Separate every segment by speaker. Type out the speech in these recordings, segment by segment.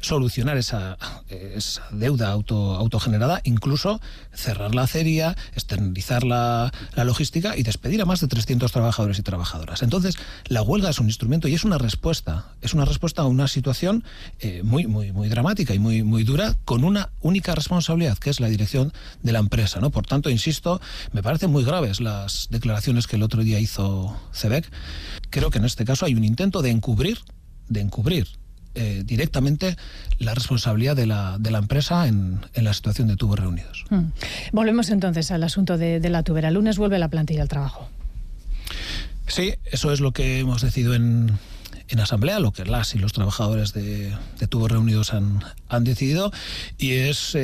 Speaker 1: solucionar esa deuda autogenerada, incluso cerrar la acería, externalizar la logística y despedir a más de 300 trabajadores y trabajadoras. Entonces, la huelga es un instrumento y es una respuesta a una situación muy, muy, muy dramática y muy, muy dura, con una única responsabilidad, que es la dirección de la empresa, ¿no? Por tanto, insisto, me parecen muy graves las declaraciones que el otro día hizo CEBEC. Creo que en este caso hay un intento de encubrir directamente la responsabilidad de la empresa en la situación de Tubos Reunidos.
Speaker 2: Volvemos entonces al asunto de la tubera. El lunes vuelve la plantilla al trabajo.
Speaker 1: Sí, eso es lo que hemos decidido en asamblea, lo que las y los trabajadores de Tubos Reunidos han decidido, y es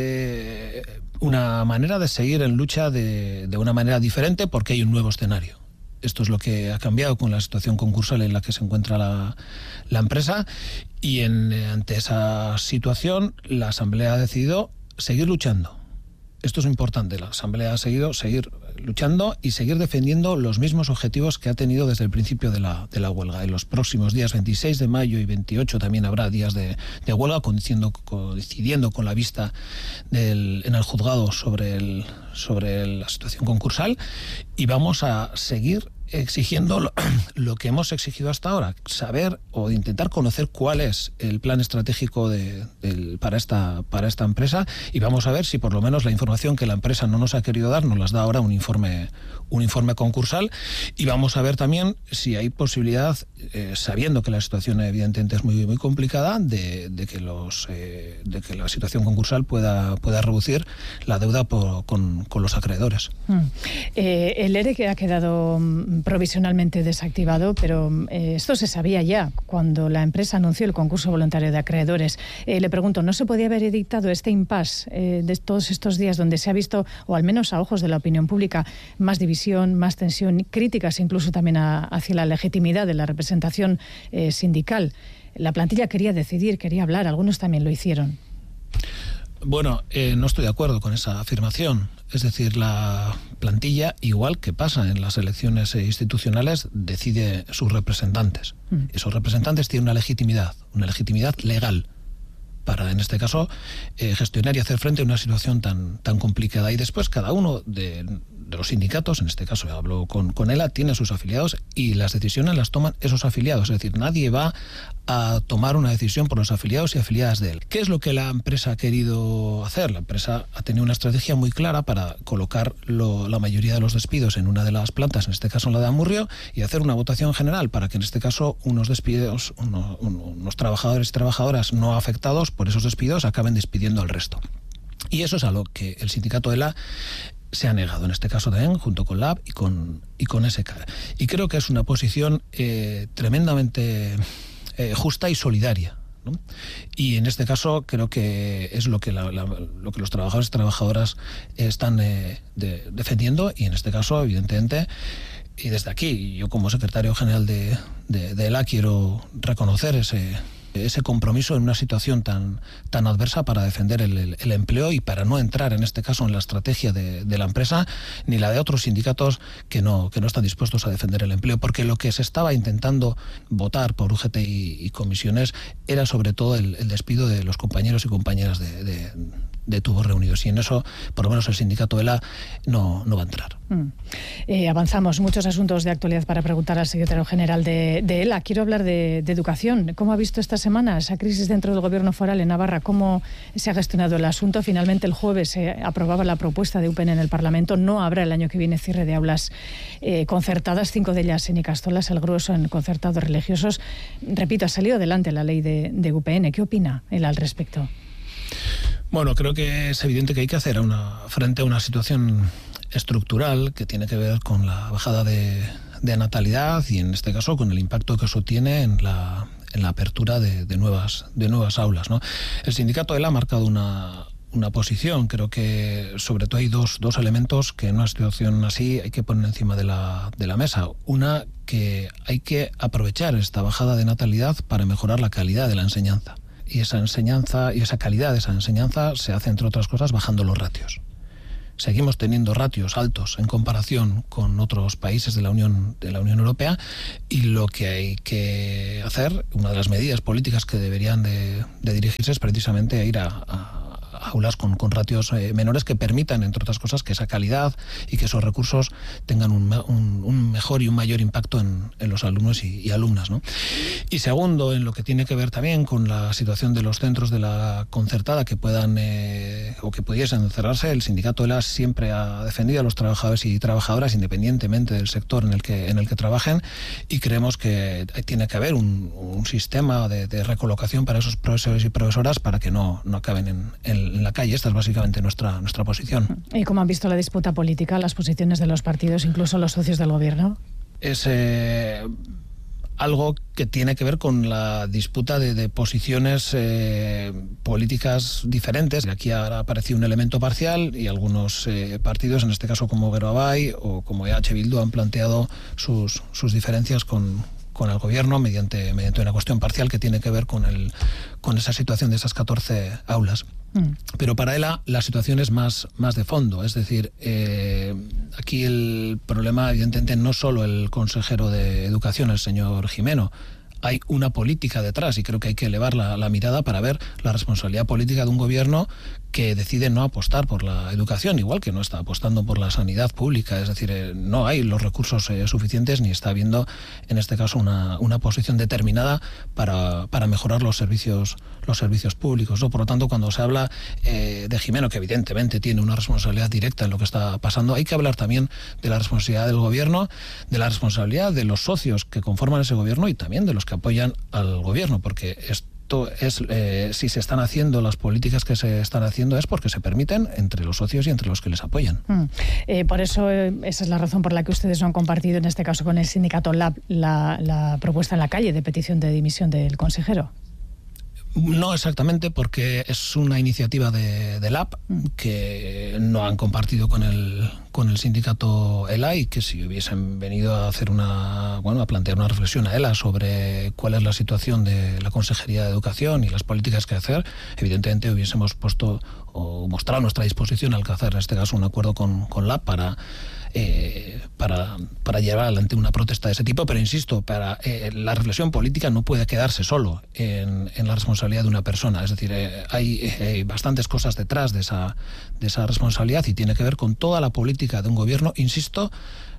Speaker 1: una manera de seguir en lucha de una manera diferente, porque hay un nuevo escenario. Esto es lo que ha cambiado con la situación concursal en la que se encuentra la empresa, y ante esa situación la Asamblea ha decidido seguir luchando. Esto es importante. La Asamblea ha seguido seguir luchando y seguir defendiendo los mismos objetivos que ha tenido desde el principio de la huelga. En los próximos días 26 de mayo y 28 también habrá días de huelga, coincidiendo con la vista en el juzgado sobre la situación concursal, y vamos a seguir exigiendo lo que hemos exigido hasta ahora, saber o intentar conocer cuál es el plan estratégico para esta empresa, y vamos a ver si por lo menos la información que la empresa no nos ha querido dar nos las da ahora un informe concursal, y vamos a ver también si hay posibilidad, sabiendo que la situación evidentemente es muy, muy complicada, de que la situación concursal pueda reducir la deuda con los acreedores.
Speaker 2: El ERE que ha quedado provisionalmente desactivado, pero esto se sabía ya cuando la empresa anunció el concurso voluntario de acreedores. Le pregunto, ¿no se podía haber dictado este impasse de todos estos días donde se ha visto, o al menos a ojos de la opinión pública, más división, más tensión, críticas incluso también hacia la legitimidad de la representación sindical? La plantilla quería decidir, quería hablar, algunos también lo hicieron.
Speaker 1: Bueno, no estoy de acuerdo con esa afirmación. Es decir, la plantilla, igual que pasa en las elecciones institucionales, decide sus representantes. Esos representantes tienen una legitimidad legal para, en este caso, gestionar y hacer frente a una situación tan complicada. Y después cada uno de los sindicatos, en este caso hablo con ELA, tiene sus afiliados y las decisiones las toman esos afiliados. Es decir, nadie va a tomar una decisión por los afiliados y afiliadas de él. ¿Qué es lo que la empresa ha querido hacer? La empresa ha tenido una estrategia muy clara para colocar la mayoría de los despidos en una de las plantas, en este caso en la de Amurrio, y hacer una votación general para que en este caso unos despidos, unos trabajadores y trabajadoras no afectados por esos despidos acaben despidiendo al resto. Y eso es a lo que el sindicato ELA se ha negado, en este caso también, junto con LAB y con SK. Y creo que es una posición tremendamente justa y solidaria, ¿no? Y en este caso creo que es lo que los trabajadores y trabajadoras están defendiendo, y en este caso, evidentemente, y desde aquí, yo como secretario general de ELA quiero reconocer ese compromiso en una situación tan adversa para defender el empleo, y para no entrar en este caso en la estrategia de la empresa ni la de otros sindicatos que no están dispuestos a defender el empleo, porque lo que se estaba intentando votar por UGT y comisiones era sobre todo el despido de los compañeros y compañeras de Tubos Reunidos, y en eso por lo menos el sindicato ELA no va a entrar.
Speaker 2: Avanzamos, muchos asuntos de actualidad para preguntar al secretario general de ELA. Quiero hablar de educación. ¿Cómo ha visto esta semana esa crisis dentro del gobierno foral en Navarra? ¿Cómo se ha gestionado el asunto? Finalmente el jueves se aprobaba la propuesta de UPN en el Parlamento. No habrá el año que viene cierre de aulas concertadas, 5 de ellas en Ikastolas, el grueso en concertados religiosos. Repito, ha salido adelante la ley de UPN. ¿Qué opina él al respecto?
Speaker 1: Bueno, creo que es evidente que hay que hacer frente a una situación estructural que tiene que ver con la bajada de natalidad, y en este caso con el impacto que eso tiene en la apertura de nuevas aulas, ¿no? El sindicato ELA ha marcado una posición. Creo que sobre todo hay dos elementos que en una situación así hay que poner encima de la mesa. Una, que hay que aprovechar esta bajada de natalidad para mejorar la calidad de la enseñanza. Y esa enseñanza y esa calidad de esa enseñanza se hace, entre otras cosas, bajando los ratios. seguimos teniendo ratios altos en comparación con otros países de la Unión Europea, y lo que hay que hacer, una de las medidas políticas que deberían de dirigirse es precisamente a ir a aulas con ratios menores que permitan, entre otras cosas, que esa calidad y que esos recursos tengan un mejor y un mayor impacto en los alumnos y alumnas, ¿no? Y segundo, en lo que tiene que ver también con la situación de los centros de la concertada que puedan o que pudiesen cerrarse, el sindicato ELA siempre ha defendido a los trabajadores y trabajadoras independientemente del sector en el que trabajen, y creemos que tiene que haber un sistema de recolocación para esos profesores y profesoras para que no acaben en la calle. Esta es básicamente nuestra posición.
Speaker 2: ¿Y cómo han visto la disputa política, las posiciones de los partidos, incluso los socios del gobierno?
Speaker 1: Es algo que tiene que ver con la disputa de posiciones políticas diferentes. Aquí ha aparecido un elemento parcial y algunos partidos, en este caso como Geroabay o como EH Bildu, han planteado sus diferencias con el gobierno mediante una cuestión parcial que tiene que ver con esa situación de esas 14 aulas. Pero para ELA la situación es más de fondo, es decir, aquí el problema evidentemente no solo el consejero de Educación, el señor Gimeno. Hay una política detrás y creo que hay que elevar la mirada para ver la responsabilidad política de un gobierno que decide no apostar por la educación, igual que no está apostando por la sanidad pública. Es decir, no hay los recursos suficientes ni está habiendo, en este caso, una posición determinada para mejorar los servicios públicos, ¿no? Por lo tanto, cuando se habla de Gimeno, que evidentemente tiene una responsabilidad directa en lo que está pasando, hay que hablar también de la responsabilidad del gobierno, de la responsabilidad de los socios que conforman ese gobierno y también de los que apoyan al gobierno, porque si se están haciendo las políticas que se están haciendo es porque se permiten entre los socios y entre los que les apoyan.
Speaker 2: Por eso, esa es la razón por la que ustedes no han compartido, en este caso con el sindicato LAB, la propuesta en la calle de petición de dimisión del consejero.
Speaker 1: No exactamente, porque es una iniciativa de LAB que no han compartido con el sindicato ELA, y que si hubiesen venido a hacer a plantear una reflexión a ELA sobre cuál es la situación de la Consejería de Educación y las políticas que hacer, evidentemente hubiésemos puesto o mostrado nuestra disposición a alcanzar, en este caso, un acuerdo con LAB para llevar adelante una protesta de ese tipo. Pero insisto, la reflexión política no puede quedarse solo en la responsabilidad de una persona. Es decir, hay bastantes cosas detrás de esa responsabilidad, y tiene que ver con toda la política de un gobierno, insisto,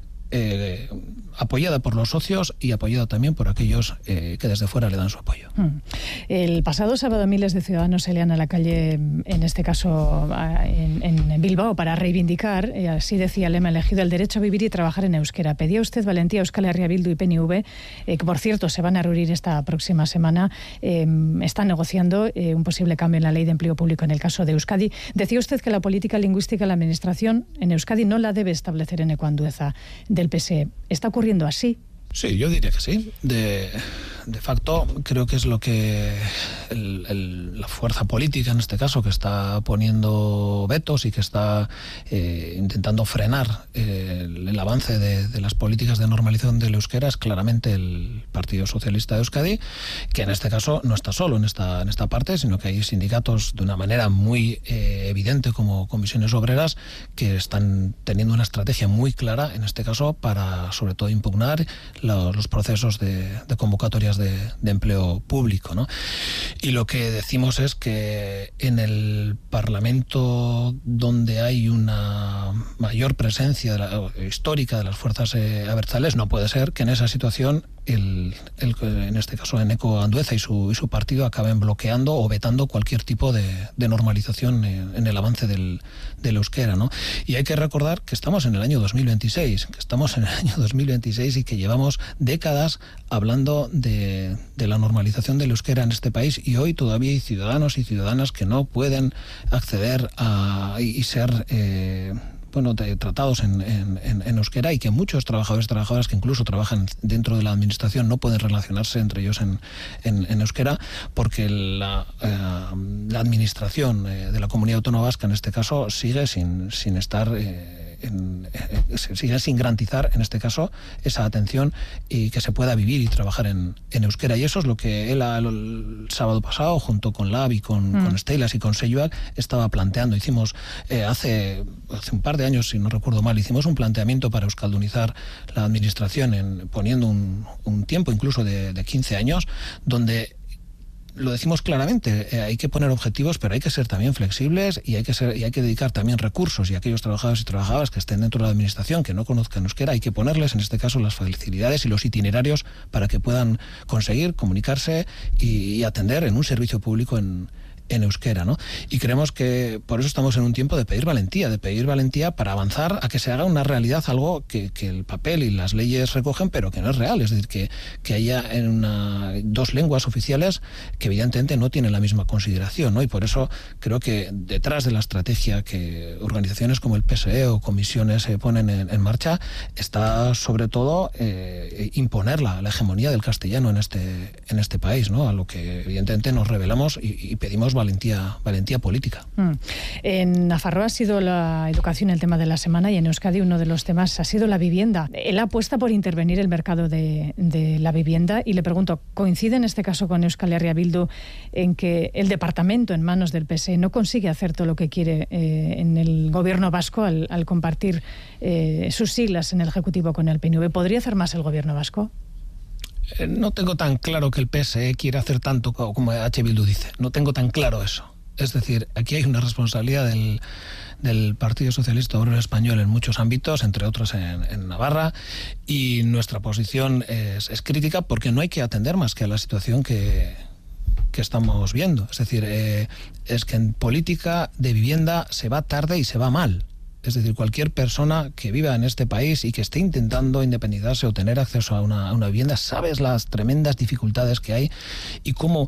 Speaker 1: apoyada por los socios y apoyada también por aquellos que desde fuera le dan su apoyo.
Speaker 2: El pasado sábado miles de ciudadanos salían a la calle, en este caso en Bilbao, para reivindicar, así decía el lema elegido, el derecho a vivir y trabajar en euskera. Pedía usted valentía a Euskal Herria Bildu y PNV, que por cierto se van a reunir esta próxima semana, están negociando un posible cambio en la ley de empleo público en el caso de Euskadi. Decía usted que la política lingüística de la administración en Euskadi no la debe establecer Eneko Andueza del PSE. ¿Está ocurriendo así?
Speaker 1: Sí, yo diría que sí. De facto, creo que es lo que la fuerza política, en este caso, que está poniendo vetos y que está intentando frenar el avance de las políticas de normalización del euskera, es claramente el Partido Socialista de Euskadi, que en este caso no está solo en esta parte, sino que hay sindicatos de una manera muy evidente, como comisiones obreras, que están teniendo una estrategia muy clara, en este caso, para sobre todo impugnar los procesos de convocatorias de empleo público, ¿no? Y lo que decimos es que en el Parlamento, donde hay una mayor presencia histórica de las fuerzas abertzales, no puede ser que en esa situación en este caso Eneko Andueza y su partido acaben bloqueando o vetando cualquier tipo de normalización en el avance del euskera, ¿no? Y hay que recordar que estamos en el año 2026, y que llevamos décadas hablando de la normalización del euskera en este país, y hoy todavía hay ciudadanos y ciudadanas que no pueden acceder y ser tratados en euskera, y que muchos trabajadores y trabajadoras que incluso trabajan dentro de la administración no pueden relacionarse entre ellos en euskera, porque la administración de la Comunidad Autónoma Vasca, en este caso, sigue sin estar sigue sin garantizar, en este caso, esa atención y que se pueda vivir y trabajar en euskera. Y eso es lo que él el sábado pasado, junto con Lab y con Steilas y con Seyual, estaba planteando. Hicimos hace un par de años, si no recuerdo mal, hicimos un planteamiento para euskaldunizar la administración, poniendo un tiempo incluso de 15 años, donde lo decimos claramente, hay que poner objetivos, pero hay que ser también flexibles y hay que dedicar también recursos, y aquellos trabajadores y trabajadoras que estén dentro de la administración, que no conozcan euskera, hay que ponerles, en este caso, las facilidades y los itinerarios para que puedan conseguir comunicarse y atender en un servicio público en euskera, ¿no? Y creemos que por eso estamos en un tiempo de pedir valentía para avanzar a que se haga una realidad, algo que el papel y las leyes recogen, pero que no es real. Es decir, que haya dos lenguas oficiales que evidentemente no tienen la misma consideración, ¿no? Y por eso creo que detrás de la estrategia que organizaciones como el PSE o comisiones ponen en marcha, está sobre todo imponer la hegemonía del castellano en este país, ¿no? A lo que evidentemente nos rebelamos y pedimos valentía política.
Speaker 2: En Nafarroa ha sido la educación el tema de la semana, y en Euskadi uno de los temas ha sido la vivienda. Él apuesta por intervenir el mercado de la vivienda, y le pregunto, ¿coincide en este caso con Euskal Herria Bildu en que el departamento en manos del PSE no consigue hacer todo lo que quiere en el gobierno vasco al compartir sus siglas en el Ejecutivo con el PNV? ¿Podría hacer más el gobierno vasco?
Speaker 1: No tengo tan claro que el PSE quiera hacer tanto como H. Bildu dice. No tengo tan claro eso. Es decir, aquí hay una responsabilidad del Partido Socialista Obrero Español en muchos ámbitos, entre otros en Navarra, y nuestra posición es crítica, porque no hay que atender más que a la situación que estamos viendo. Es decir, es que en política de vivienda se va tarde y se va mal. Es decir, cualquier persona que viva en este país y que esté intentando independizarse o tener acceso a una vivienda, sabes las tremendas dificultades que hay, y cómo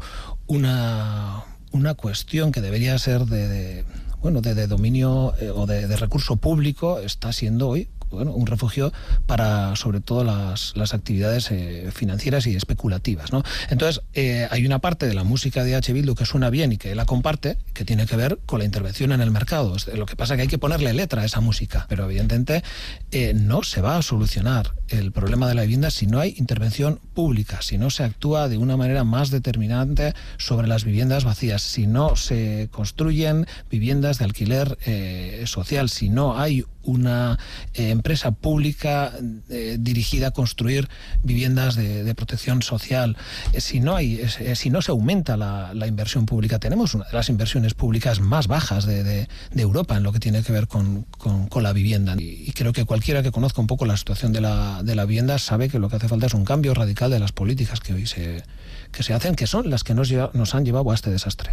Speaker 1: una cuestión que debería ser de dominio o de recurso público está siendo hoy un refugio para, sobre todo, las actividades financieras y especulativas, ¿no? Entonces, hay una parte de la música de H. Bildu que suena bien y que él la comparte, que tiene que ver con la intervención en el mercado. Lo que pasa es que hay que ponerle letra a esa música, pero evidentemente no se va a solucionar el problema de la vivienda si no hay intervención pública, si no se actúa de una manera más determinante sobre las viviendas vacías, si no se construyen viviendas de alquiler social, si no hay una empresa pública dirigida a construir viviendas de protección social, si no se aumenta la inversión pública. Tenemos una de las inversiones públicas más bajas de Europa en lo que tiene que ver con la vivienda, y creo que cualquiera que conozca un poco la situación de la vivienda sabe que lo que hace falta es un cambio radical de las políticas que hoy se hacen, que son las que nos han llevado a este desastre.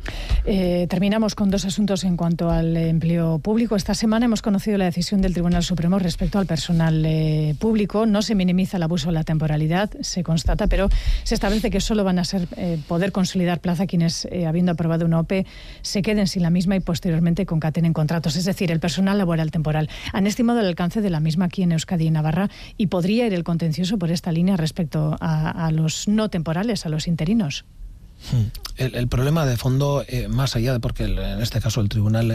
Speaker 2: Terminamos con dos asuntos en cuanto al empleo público. Esta semana hemos conocido la decisión del Tribunal Supremo respecto al personal público. No se minimiza el abuso de la temporalidad, se constata, pero se establece que solo van a poder consolidar plaza quienes, habiendo aprobado una OPE, se queden sin la misma y posteriormente concatenen contratos, es decir, el personal laboral temporal. Han estimado el alcance de la misma aquí en Euskadi y Navarra, y podría ir el contencioso por esta línea respecto a los no temporales, a los interinos.
Speaker 1: El problema de fondo, más allá de, porque en este caso el Tribunal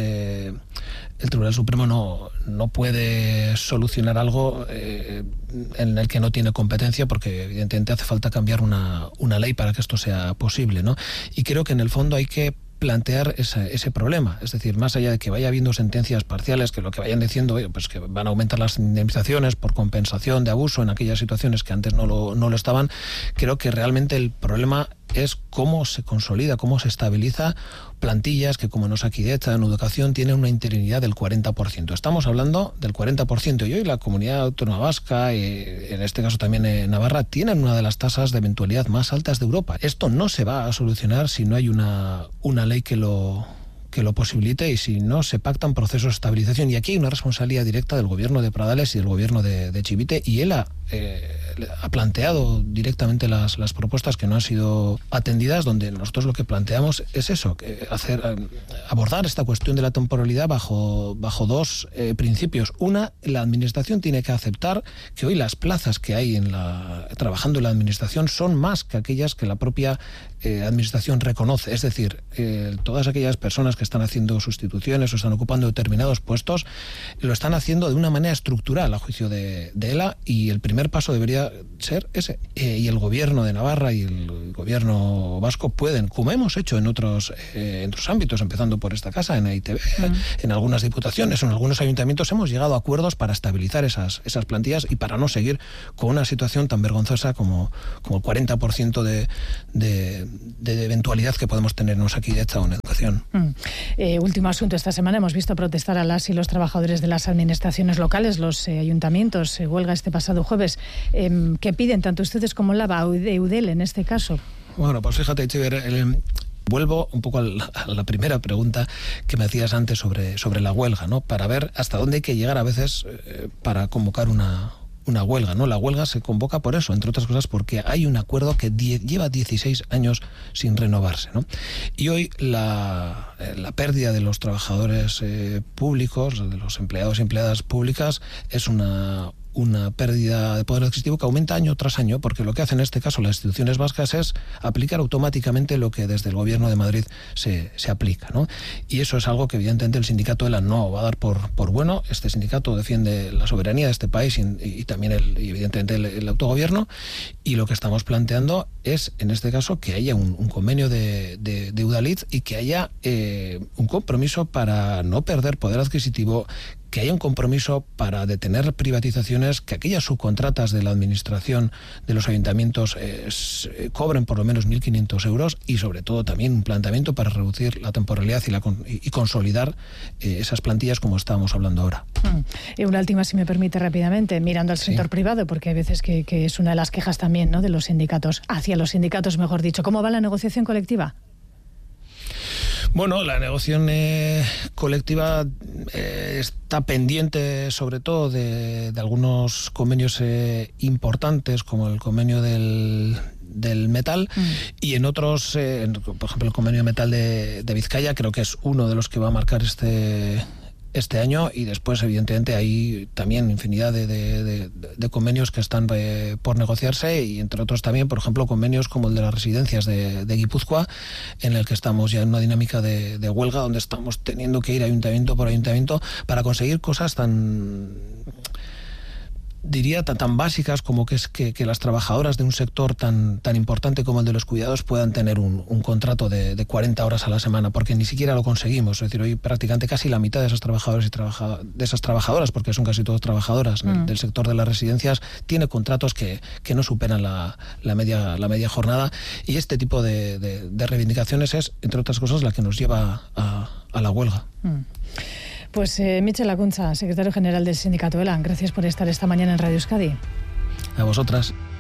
Speaker 1: Supremo no puede solucionar algo en el que no tiene competencia, porque evidentemente hace falta cambiar una ley para que esto sea posible, ¿no? Y creo que en el fondo hay que plantear ese problema. Es decir, más allá de que vaya habiendo sentencias parciales que lo que vayan diciendo, pues que van a aumentar las indemnizaciones por compensación de abuso en aquellas situaciones que antes no lo estaban, creo que realmente el problema es cómo se consolida, cómo se estabiliza plantillas que, como en Osakidetza, en educación, tienen una interinidad del 40%. Estamos hablando del 40%, y hoy la comunidad autónoma vasca, en este caso también Navarra, tienen una de las tasas de eventualidad más altas de Europa. Esto no se va a solucionar si no hay una ley que lo posibilite y si no se pactan procesos de estabilización. Y aquí hay una responsabilidad directa del gobierno de Pradales y del gobierno de Chivite, y él ha ha planteado directamente las propuestas que no han sido atendidas, donde nosotros lo que planteamos es eso, abordar esta cuestión de la temporalidad bajo dos principios. Una, la administración tiene que aceptar que hoy las plazas que hay trabajando en la administración son más que aquellas que la propia administración reconoce. Es decir, todas aquellas personas que están haciendo sustituciones o están ocupando determinados puestos lo están haciendo de una manera estructural a juicio de ELA, y el primer paso debería ser ese. Y el gobierno de Navarra y el gobierno vasco pueden, como hemos hecho en otros ámbitos, empezando por esta casa, en EITB, en algunas diputaciones o en algunos ayuntamientos, hemos llegado a acuerdos para estabilizar esas plantillas y para no seguir con una situación tan vergonzosa como el 40% de eventualidad que podemos tener en Osakidetza o en educación.
Speaker 2: Último asunto. Esta semana hemos visto protestar a las y los trabajadores de las administraciones locales, los ayuntamientos. Huelga este pasado jueves. ¿Qué piden tanto ustedes como Lava, Eudel en este caso?
Speaker 1: Bueno, pues fíjate, Itziber, vuelvo un poco a la primera pregunta que me hacías antes sobre la huelga, ¿no? Para ver hasta dónde hay que llegar a veces para convocar una huelga, ¿no? La huelga se convoca por eso, entre otras cosas, porque hay un acuerdo que lleva 16 años sin renovarse, ¿no? Y hoy la pérdida de los trabajadores públicos, de los empleados y empleadas públicas, es una pérdida de poder adquisitivo que aumenta año tras año, porque lo que hacen en este caso las instituciones vascas es aplicar automáticamente lo que desde el Gobierno de Madrid se aplica, ¿no? Y eso es algo que evidentemente el sindicato ELA no va a dar por bueno. Este sindicato defiende la soberanía de este país y también evidentemente el autogobierno, y lo que estamos planteando es, en este caso, que haya un convenio de Udalhitz y que haya un compromiso para no perder poder adquisitivo, que haya un compromiso para detener privatizaciones, que aquellas subcontratas de la administración de los ayuntamientos cobren por lo menos 1.500 euros, y sobre todo también un planteamiento para reducir la temporalidad y consolidar esas plantillas como estábamos hablando ahora.
Speaker 2: Una última, si me permite, rápidamente, mirando al sector privado, porque hay veces que es una de las quejas también, ¿no?, de los sindicatos, hacia los sindicatos, mejor dicho. ¿Cómo va la negociación colectiva?
Speaker 1: Bueno, la negociación colectiva está pendiente sobre todo de algunos convenios importantes, como el convenio del metal, y en otros, por ejemplo, el convenio de metal de Vizcaya, creo que es uno de los que va a marcar este año, y después evidentemente hay también infinidad de convenios que están por negociarse, y entre otros también, por ejemplo, convenios como el de las residencias de Guipúzcoa, en el que estamos ya en una dinámica de huelga, donde estamos teniendo que ir ayuntamiento por ayuntamiento para conseguir cosas tan básicas como que es que las trabajadoras de un sector tan importante como el de los cuidados puedan tener un contrato de 40 horas a la semana, porque ni siquiera lo conseguimos. Es decir, hoy prácticamente casi la mitad de esos trabajadores de esas trabajadoras, porque son casi todas trabajadoras del sector de las residencias, tiene contratos que no superan la media jornada, y este tipo de reivindicaciones es, entre otras cosas, la que nos lleva a la huelga.
Speaker 2: Pues Michel Lakuntza, secretario general del sindicato ELA, gracias por estar esta mañana en Radio Euskadi.
Speaker 1: A vosotras.